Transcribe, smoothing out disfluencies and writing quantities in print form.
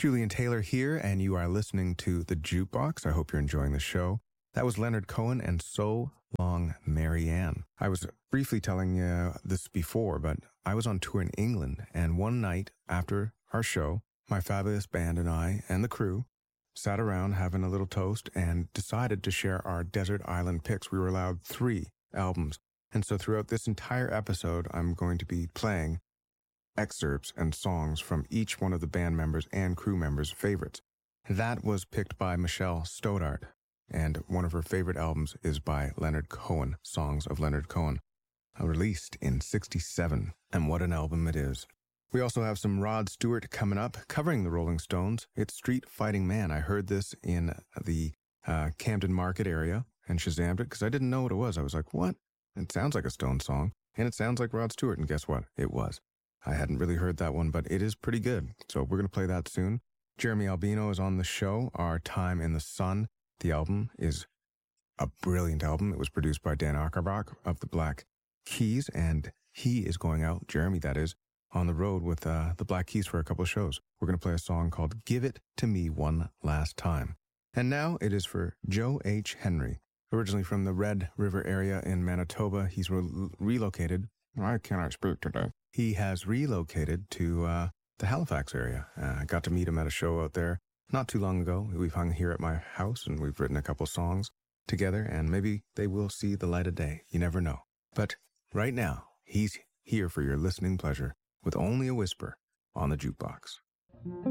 Julian Taylor here, and you are listening to The Jukebox. I hope you're enjoying the show. That was Leonard Cohen and So Long, Marianne. I was briefly telling you this before, but I was on tour in England, and one night after our show, my fabulous band and I and the crew sat around having a little toast and decided to share our desert island picks. We were allowed 3 albums. And so throughout this entire episode, I'm going to be playing excerpts and songs from each one of the band members and crew members' favorites. That was picked by Michelle Stoddart, and one of her favorite albums is by Leonard Cohen, Songs of Leonard Cohen, released in '67, and what an album it is. We also have some Rod Stewart coming up, covering the Rolling Stones. It's Street Fighting Man. I heard this in the Camden Market area and Shazammed it because I didn't know what it was. I was like, what? It sounds like a Stone song, and it sounds like Rod Stewart, and guess what? It was. I hadn't really heard that one, but it is pretty good. So we're going to play that soon. Jeremy Albino is on the show. Our Time in the Sun. The album is a brilliant album. It was produced by Dan Auerbach of the Black Keys, and he is going out, Jeremy that is, on the road with the Black Keys for a couple of shows. We're going to play a song called Give It to Me One Last Time. And now it is for Joe H. Henry. Originally from the Red River area in Manitoba, he's relocated. I cannot speak today. He has relocated to the Halifax area. I got to meet him at a show out there not too long ago. We've hung here at my house, and we've written a couple songs together, and maybe they will see the light of day. You never know. But right now, he's here for your listening pleasure with Only a Whisper on the Jukebox.